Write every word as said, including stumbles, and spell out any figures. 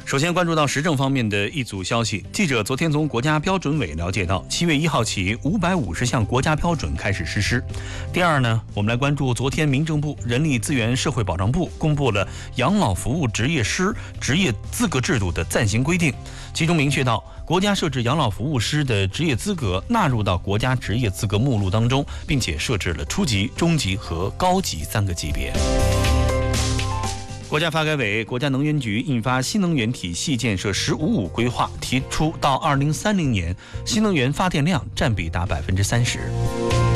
首先关注到时政方面的一组消息，记者昨天从国家标准委了解到，七月一号起，五百五十项国家标准开始实施。第二呢，我们来关注昨天民政部人力资源社会保障部公布了养老服务执业师职业资格制度的暂行规定，其中明确到，国家设置养老服务师的职业资格纳入到国家职业资格目录当中，并且设置了初级、中级和高级三个级别。国家发改委、国家能源局印发《新能源体系建设“十五五”规划》，提出到二零三零年，新能源发电量占比达百分之三十。